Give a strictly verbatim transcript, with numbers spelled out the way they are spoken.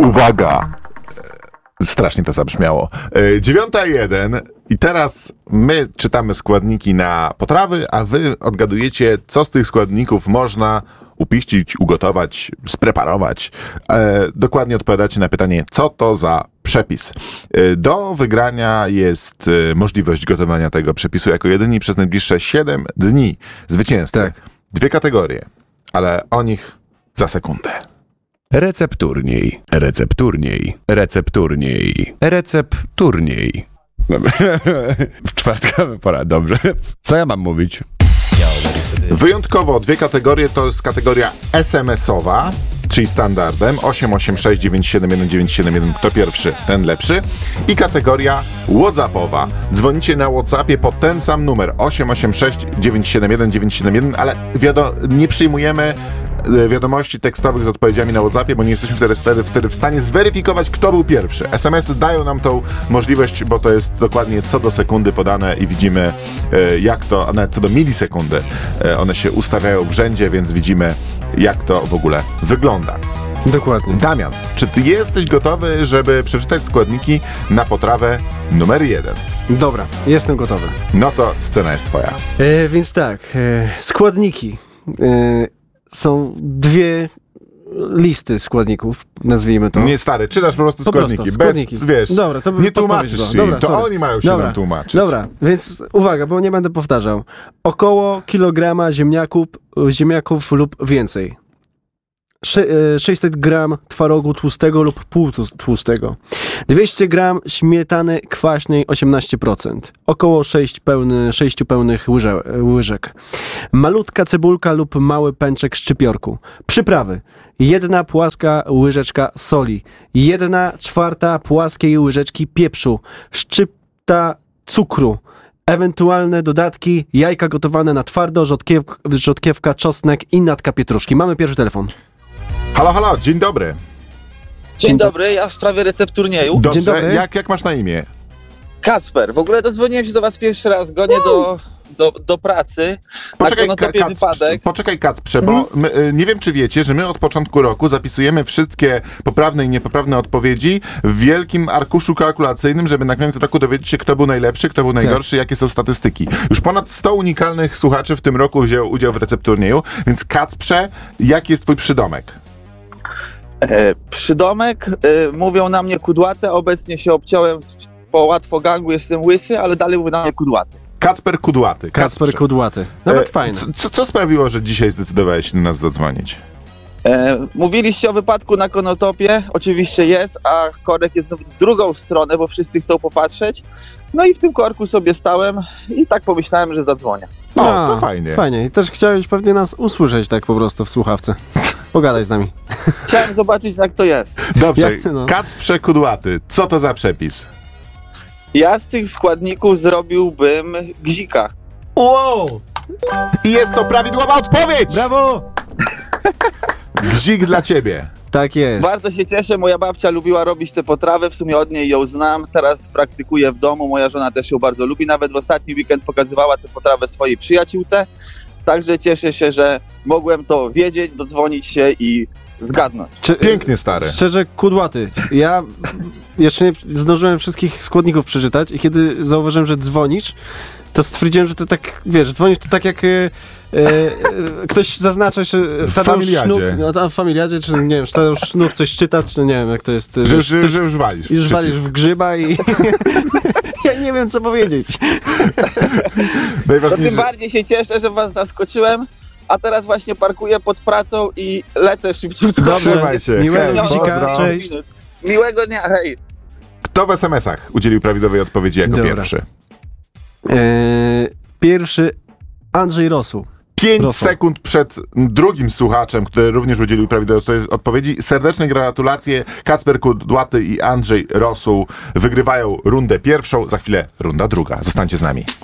Uwaga! Strasznie to zabrzmiało. Dziewiąta jeden i teraz my czytamy składniki na potrawy, a wy odgadujecie, co z tych składników można upiścić, ugotować, spreparować. E, dokładnie odpowiadacie na pytanie, co to za przepis. E, do wygrania jest e, możliwość gotowania tego przepisu jako jedyni przez najbliższe siedem dni. Zwycięzcy. Tak. Dwie kategorie, ale o nich za sekundę. Recepturniej, recepturniej, recepturniej, recepturniej. Dobra. W czwartkowy pora, dobrze. Co ja mam mówić? Wyjątkowo dwie kategorie to jest kategoria es em esowa, czyli standardem osiem osiem sześć dziewięć siedem jeden dziewięć siedem jeden, kto pierwszy, ten lepszy, i kategoria whatsappowa. Dzwonicie na WhatsAppie pod ten sam numer osiem osiem sześć dziewięć siedem jeden dziewięć siedem jeden, ale wiadomo, nie przyjmujemy wiadomości tekstowych z odpowiedziami na WhatsAppie, bo nie jesteśmy wtedy, wtedy, wtedy w stanie zweryfikować, kto był pierwszy. es em esy dają nam tą możliwość, bo to jest dokładnie co do sekundy podane i widzimy, jak to, a nawet co do milisekundy one się ustawiają w rzędzie, więc widzimy, jak to w ogóle wygląda. Dokładnie. Damian, czy ty jesteś gotowy, żeby przeczytać składniki na potrawę numer jeden? Dobra, jestem gotowy. No to scena jest twoja. E, więc tak, e, składniki. E, są dwie listy składników, nazwijmy to. Nie, stary, czytasz po prostu Po składniki. prostu, składniki. Bez, wiesz, Dobra, to nie tłumaczysz go. się Dobra, im, to sorry. oni mają się Dobra. nam tłumaczyć. Dobra, więc uwaga, bo nie będę powtarzał. Około kilograma ziemniaków, ziemniaków lub więcej. Sze- sześćset gram twarogu tłustego lub półtłustego. dwieście gram śmietany kwaśnej osiemnaście procent. Około sześć, pełny, sześć pełnych łyże, łyżek. Malutka cebulka lub mały pęczek szczypiorku. Przyprawy. Jedna płaska łyżeczka soli. Jedna czwarta płaskiej łyżeczki pieprzu. Szczypta cukru. Ewentualne dodatki, jajka gotowane na twardo, rzodkiew, rzodkiewka, czosnek i natka pietruszki. Mamy pierwszy telefon. Halo, halo, dzień dobry. Dzień, Dzień dobry, ja w sprawie recepturnieju. Dobrze, Dzień dobry. Jak, jak masz na imię? Kacper, w ogóle dodzwoniłem się do was pierwszy raz, gonię do, do, do pracy. Poczekaj, na Ka- konotopie Kac, wypadek. poczekaj Kacprze, bo my, y, nie wiem, czy wiecie, że my od początku roku zapisujemy wszystkie poprawne i niepoprawne odpowiedzi w wielkim arkuszu kalkulacyjnym, żeby na koniec roku dowiedzieć się, kto był najlepszy, kto był najgorszy, jakie są statystyki. Już ponad sto unikalnych słuchaczy w tym roku wzięło udział w recepturnieju, więc Kacprze, jaki jest twój przydomek? E, przydomek, e, mówią na mnie kudłate, obecnie się obciąłem z, po łatwogangu, jestem łysy, ale dalej mówią na mnie kudłaty. Kacper Kudłaty. Kasper Kudłaty. Nawet E, fajny. Co, co, co sprawiło, że dzisiaj zdecydowałeś się do nas zadzwonić? E, mówiliście o wypadku na konotopie, oczywiście jest, a korek jest w drugą stronę, bo wszyscy chcą popatrzeć. No i w tym korku sobie stałem i tak pomyślałem, że zadzwonię. O, A, to fajnie. Fajnie. I też chciałeś pewnie nas usłyszeć tak po prostu w słuchawce. Pogadaj z nami. Chciałem zobaczyć, jak to jest. Dobrze, Jak- no. Kacprze Kudłaty, co to za przepis? Ja z tych składników zrobiłbym gzika. Wow! I jest to prawidłowa odpowiedź! Brawo! Gzik dla ciebie. Tak jest. Bardzo się cieszę, moja babcia lubiła robić tę potrawę, w sumie od niej ją znam, teraz praktykuję w domu, moja żona też ją bardzo lubi, nawet w ostatni weekend pokazywała tę potrawę swojej przyjaciółce, także cieszę się, że mogłem to wiedzieć, dodzwonić się i zgadnąć. Czy, Pięknie, stary. Szczerze, Kudłaty. Ja jeszcze nie zdążyłem wszystkich składników przeczytać i kiedy zauważyłem, że dzwonisz, to stwierdziłem, że to tak, wiesz, dzwonisz to tak jak e, e, ktoś zaznacza, że W Tadeusz familiadzie. Sznuk, no tam w familiadzie, czy nie wiem, czy Tadeusz Sznuk coś czyta, czy nie wiem, jak to jest. Że, wiesz, że, ktoś- że już walisz. Już przycisk. walisz w grzyba i ja nie wiem, co powiedzieć. To Najważniejsze, tym bardziej się cieszę, że was zaskoczyłem, a teraz właśnie parkuję pod pracą i lecę szybciutko. Dobrze. Trzymaj się. Miłego Hej, bzika, pozdro. cześć. Miłego dnia, hej! Kto w es em esach udzielił prawidłowej odpowiedzi jako Dobra. pierwszy? E, pierwszy Andrzej Rosu. Pięć Proszę. sekund przed drugim słuchaczem, który również udzielił prawidłowej odpowiedzi. Serdeczne gratulacje. Kacper Kudłaty i Andrzej Rosu wygrywają rundę pierwszą. Za chwilę runda druga. Zostańcie z nami.